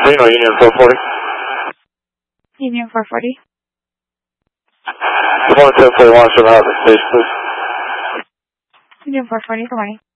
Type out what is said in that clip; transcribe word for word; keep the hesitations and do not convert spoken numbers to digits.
Reno, Union four forty. Union four forty. Good morning, seven forty-one, seven hundred, please, please. Union four forty, good morning.